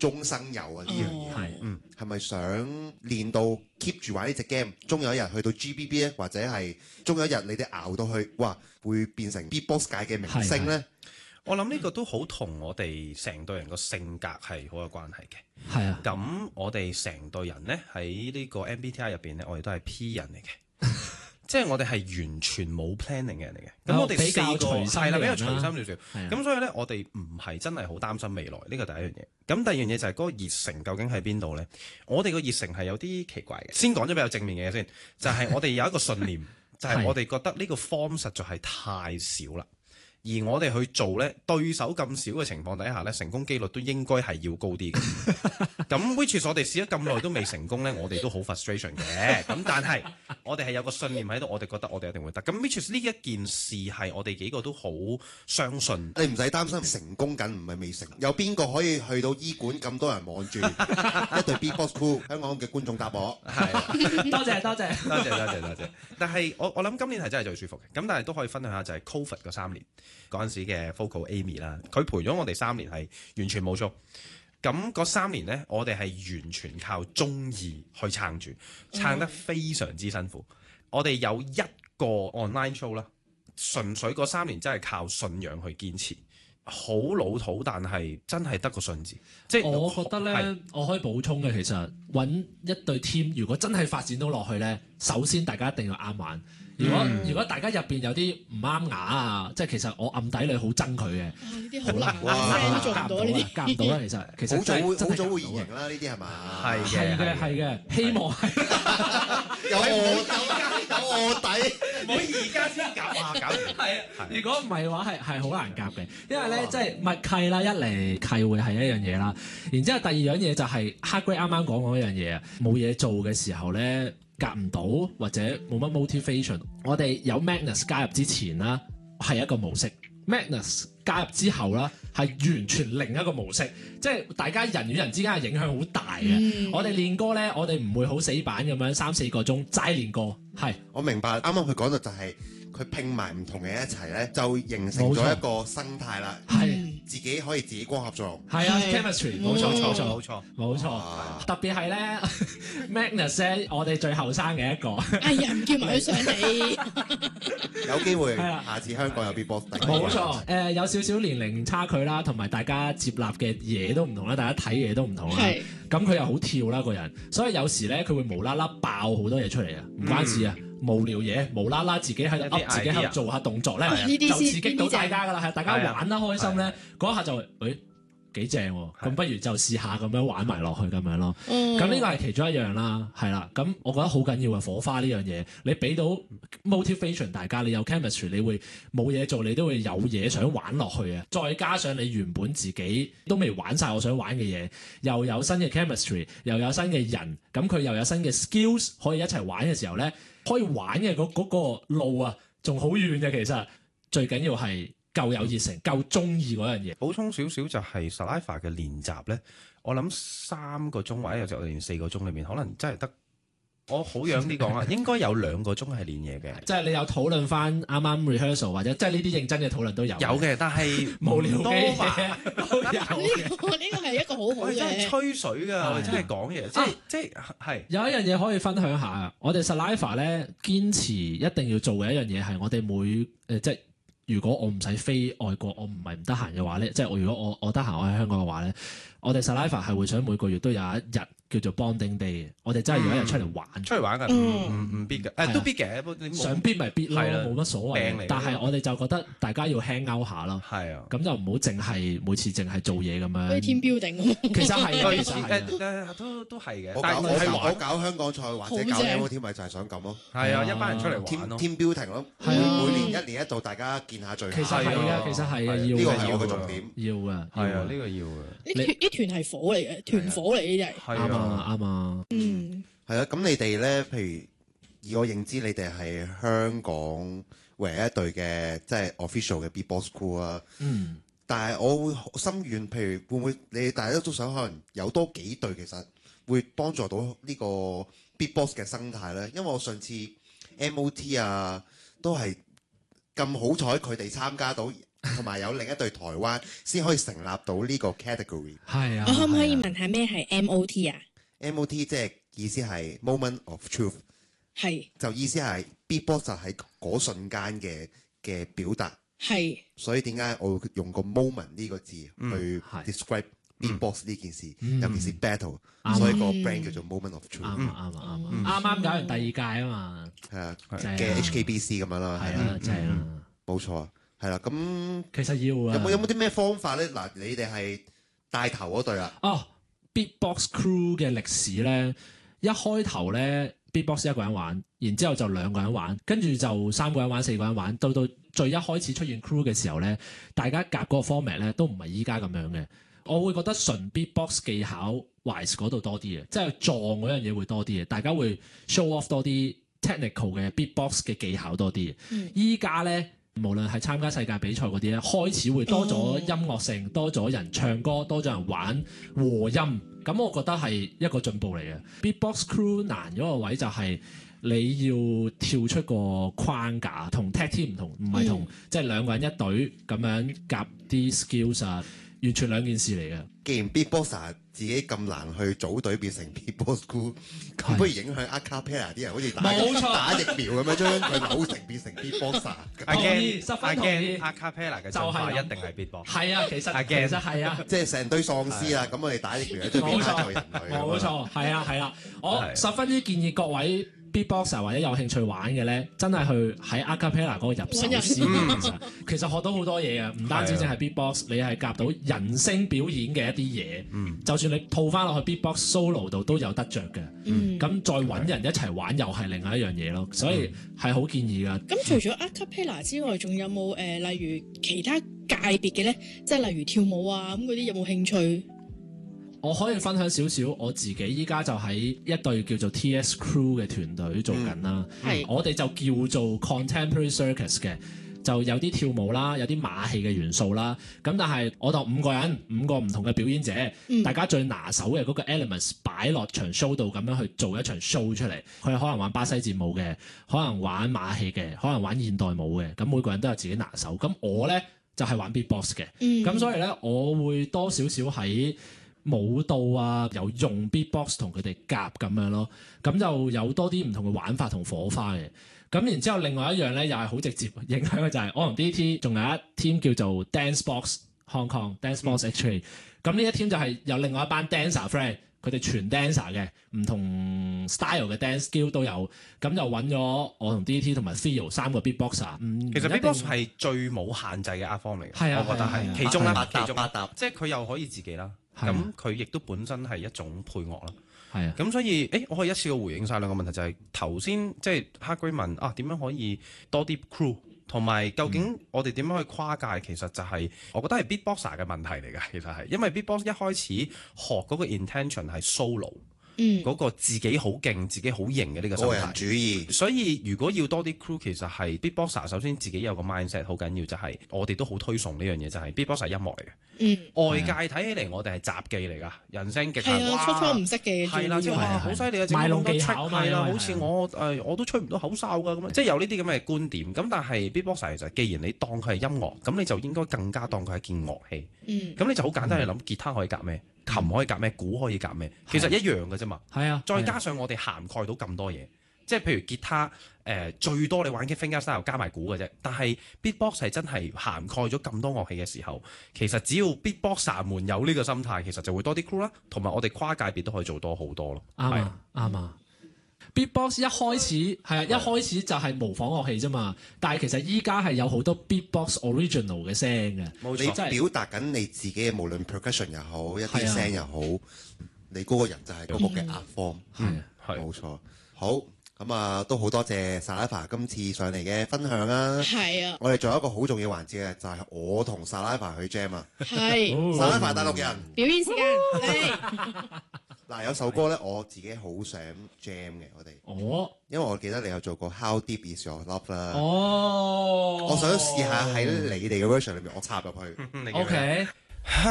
中生有啊呢樣嘢，係咪想練到 keep 住玩呢隻 game， 終有一日去到 GBB 咧，或者係終有一日你哋熬到去，哇，會變成 Beatbox 界嘅明星咧？ 我諗呢個都好同我哋成隊人個性格係好有關係嘅。 係啊， 咁我哋成隊人呢，喺呢個 MBTI 入邊呢，我哋都係 P 人嚟嘅，即係我哋係完全冇 planning 嘅人嚟嘅。咁我哋四個係啦，比較隨心少少。咁所以呢，我哋唔係真係好擔心未來，呢個第一樣嘢。咁第二樣嘢就係嗰個熱誠究竟喺邊度呢？我哋個熱誠係有啲奇怪嘅。先講咗比較正面嘅嘢先，就係我哋有一個信念，就係我哋覺得呢個 form 實在係太少啦。而我哋去做呢，對手咁少嘅情況底下呢，成功機率都應該係要高啲嘅。咁 which is 我哋試咗咁耐都未成功呢，我哋都好 frustration 嘅。咁但係我哋係有個信念喺度，我哋覺得我哋一定會得。咁 which is 呢一件事係我哋幾個都好相信。 你唔使擔心成功緊，唔係未成。有邊個可以去到醫館咁多人望住一隊 Beatbox Crew？香港嘅觀眾答我係多謝。 但係我諗今年係真係最舒服嘅。咁但係都可以分享下就係 Covid 嗰3年。嗰陣時嘅 Focal Amy 啦，佢陪咗我哋3年係完全冇 show。咁嗰3年呢，我哋係完全靠中意去撐住，撐得非常之辛苦。我哋有一個 online show 啦，純粹嗰3年真係靠信仰去堅持。好老土，但係真係得個信字。即係我覺得咧，我可以補充嘅，其實揾一隊 team，如果真係發展到落去咧，首先大家一定要啱玩。如果大家入邊有啲唔啱牙啊，即係其實我暗底裏好憎佢嘅， 呢啲好難做唔到呢啲， 夾唔到啦。其實好早會現形啦，呢啲係嘛？ 係嘅，希望係有臥底， 唔好而家先夾啊！搞係啊，如果唔係嘅話係好難夾嘅，因為咧即係默契啦，一嚟契會係一樣嘢啦，然之後第二樣嘢就係 Hardgrade 啱啱講嗰樣嘢啊，冇嘢做嘅時候咧。夾唔到或者冇乜 motivation， 我哋有 Magnus 加入之前啦，係一個模式 ；Magnus 加入之後啦，係完全另一個模式。即係大家人與人之間嘅影響好大嘅。我哋練歌咧，我哋唔會好死板咁樣3-4個鐘齋練歌。係， 我明白。啱啱佢講到就係佢拼埋唔同嘅一齊咧，就形成咗一個生態啦。係。自己可以自己光合作用， 係啊 chemistry 冇錯，特別係咧 Magnus 咧，我哋最後生嘅一個， 哎呀唔叫埋佢上嚟， 有機會下次香港有 Beatbox， 冇錯，有少少年齡差距啦，同埋大家接納嘅嘢都唔同啦，大家睇嘅嘢都唔同啦，咁佢又好跳啦個人，所以有時咧佢會無啦啦爆好多嘢出嚟啊，唔關事啊。無聊嘢，無啦啦自己喺度自己喺度做下動作咧，就刺激到大家噶啦，係大家玩得開心咧，嗰一下就幾正喎，咁不如就試下咁樣玩埋落去咁樣咯。咁呢個係其中一樣啦，係啦。咁我覺得好緊要嘅火花呢樣嘢，你俾到 motivation 大家，你有 chemistry， 你會冇嘢做，你都會有嘢想玩落去啊。再加上你原本自己都未玩晒我想玩嘅嘢，又有新嘅 chemistry， 又有新嘅人，咁佢又有新嘅 skills 可以一齊玩嘅時候咧。可以玩嘅嗰個路啊，仲好遠嘅。其實最緊要係夠有熱誠，夠中意嗰樣嘢。 補充少少就係 Saliva 嘅練習咧，我諗3個鐘或者有時我哋練4個鐘裏面，可能真係得。我好樣啲講啊，應該有2個鐘係練嘢嘅， 即係你有討論翻啱啱 rehearsal 或者即係呢啲認真嘅討論都有。 有嘅，但係無聊多吧。 呢個係一個好好嘅。 真係吹水㗎，我哋真係講嘢，即係有一樣嘢可以分享下，我哋 Saliva 咧堅持一定要做嘅一樣嘢係我哋即係如果我唔使飛外國，我唔係唔得閒嘅話咧，即係如果我得閒我喺香港嘅話咧，我哋 Saliva 係會想每個月都有一日。叫做 bonding day， 我哋真係有一日出嚟玩㗎，唔必嘅，都必嘅， 想必咪必咯，冇乜所謂。但係我哋就覺得大家要 hang out 下咯， 係啊， 咁就唔好淨係每次淨係做嘢咁樣。 啲 team building 其實係都係嘅。 我搞香港賽或者搞 MOT 咪就係想咁咯。 係啊，一班人出嚟玩咯 ，team building 咯，每年1年1度，大家見下聚下。 其實係啊， 呢個係我嘅重點。 要啊， 係啊，呢個要嘅。 呢團係火嚟嘅，團火嚟呢啲係。 啱啊。 係啊，咁你哋咧，譬如以我認知，你哋係香港唯一一隊嘅即係 official 嘅 Beatbox Crew 啊。但係我會心願，譬如會唔會你哋大家都想可能有多幾隊，其實會幫助到呢個 Beatbox 嘅生態咧？因為我上次 MOT 啊都係咁好彩，佢哋參加到同埋有另一隊台灣先可以成立到呢個 category。 係啊， 我可唔可以問下咩係 MOT 啊？ MOT 即係意思係 moment of truth， 係就意思係 beatbox 就喺嗰瞬間嘅表達。 係所以點解我會用個 moment 呢個字去 describe beatbox 呢件事，尤其是 battle，所以個 brand 叫做 moment of truth。 啱搞完第2屆啊嘛， 係啊嘅 HKBC 咁樣啦， 係啊，正啊， 冇錯，係啦。咁其實要啊， 有冇啲咩方法咧？嗱，你哋係帶頭嗰隊啦。 哦，Beatbox Crew 嘅歷史咧，一開頭咧 Beatbox 一個人玩，然之後就2個人玩，跟住就3個人玩、4個人玩，到最一開始出現 crew 嘅時候咧，大家夾嗰個 format 咧都唔係依家咁樣嘅。我會覺得純 beatbox 技巧 wise 嗰度多啲嘅，即係撞嗰樣嘢會多啲嘅，大家會 show off 多啲 technical 嘅 beatbox 嘅技巧多啲嘅。依家咧，無論係參加世界比賽嗰啲咧，開始會多咗音樂性，多咗人唱歌，多咗人玩和音，咁我覺得係一個進步嚟嘅。Beatbox crew 難咗個位就係你要跳出個框架，同 tag team 唔同，唔係同即係2個人一隊咁樣夾啲 skills 啊，完全2件事嚟嘅。 既然 beatboxer 自己咁難去組隊變成 beatbox crew，咁不如影響 acapella 啲人，好似打疫苗咁樣將佢扭成變成 beatboxer。 十分同意 acapella 嘅做法一定係 beatbox。 係啊，其實係啊， 即係成堆喪屍啊！咁我哋打疫苗都變翻做人類。 冇錯，係啊，我十分之建議各位 beatboxer 或者有興趣玩嘅咧，真係去喺 acapella 嗰個入手先。其實學到好多嘢啊，唔單止淨係 beatbox，你係夾到人聲表演嘅一啲嘢。就算你套翻落去 beatbox solo 度都有得着嘅。咁再揾人一齊玩又係另外一樣嘢咯。所以係好建議噶。 咁除咗 acapella 之外，仲有冇例如其他界別嘅咧？即係例如跳舞啊咁嗰啲，有冇興趣？ 我可以分享少少，我自己依家就喺一隊叫做 TS Crew 嘅團隊做緊啦。我哋就叫做 Contemporary Circus 嘅，就有啲跳舞啦，有啲馬戲嘅元素啦。咁但係我當5個人，5個唔同嘅表演者，大家最拿手嘅嗰個 elements 擺落場 show 度，咁樣去做一場 show 出嚟。佢可能玩巴西節舞嘅，可能玩馬戲嘅，可能玩現代舞嘅。咁每個人都有自己拿手。咁我咧就係玩 beatbox 嘅。咁所以咧，我會多少少喺舞蹈啊，有用 beatbox 同佢哋夾咁樣咯，咁就有多啲唔同嘅玩法同火花嘅。咁然之後另外一樣咧，又係好直接影響嘅就係我同 DT 仲有一 team 叫做 Dance Box Hong Kong Dance Box HK。咁呢一 team 就係有另外一班 dancer friend，佢哋全 dancer 嘅，唔同 style 嘅 dance skill 都有。咁就揾咗我同 DT 同埋 Theo 3個 beatboxer。 其實 beatbox 係最冇限制嘅 art form 嚟嘅，我覺得係其中啦，其中八搭，即係佢又可以自己啦。咁佢亦都本身係一種配樂啦，係啊。咁所以，我可以一次過回應晒2個問題，就係頭先即係黑龜問啊，點樣可以多啲 crew， 同埋究竟我哋點樣去跨界？其實就係我覺得係 beatboxer 嘅問題嚟㗎。其實係因為 beatbox 一開始學嗰個 intention 係 solo。嗰個自己好勁、自己好型嘅呢個心態，個人主義。所以如果要多啲 crew，其實係 beatboxer 首先自己有個 mindset 好緊要，就係我哋都好推崇呢樣嘢，就係 beatboxer 係音樂嚟嘅。外界睇起嚟我哋係雜技嚟㗎，人聲極限。 係啊，初初唔識嘅。 係啦，即係話好犀利啊！賣弄技巧係啦，好似我都吹唔到口哨㗎咁樣，即係有呢啲咁嘅觀點。咁但係 beatboxer 就係既然你當佢係音樂，咁你就應該更加當佢係件樂器。咁你就好簡單去諗，吉他可以夾咩？琴可以夾咩？鼓可以夾咩？其實一樣嘅啫嘛。係啊，再加上我哋涵蓋到咁多嘢，即係譬如吉他最多你玩嘅 fingerstyle 加埋鼓嘅啫。但係 beatbox 係真係涵蓋咗咁多樂器嘅時候，其實只要 beatboxer 們有呢個心態，其實就會多啲 crew 啦，同埋我哋跨界別都可以做多好多咯。啱啊，啱啊。Beatbox 一開始係啊，一開始就係模仿樂器啫嘛，但係其實依家係有好多 Beatbox original 嘅聲嘅， 冇錯，你表達緊你自己嘅無論 percussion 又好，一啲聲又好，你嗰個人就係嗰個嘅 art form，係冇錯。好，咁啊，都好多謝 Saliva 今次上嚟嘅分享啦。係啊，我哋仲有一個好重要環節嘅，就係我同 Saliva 去 jam 啊。係 Saliva 大陸人表演時間。 嗱，有首歌咧，我自己好想 jam 嘅，我哋。因為我記得你有做過 How Deep Is Your Love 啦。我想試下喺你哋嘅 version 裏面，我插入去。 OK。